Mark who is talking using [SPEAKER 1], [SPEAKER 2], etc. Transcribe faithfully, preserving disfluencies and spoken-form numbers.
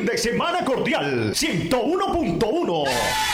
[SPEAKER 1] fin de semana cordial ciento uno punto uno.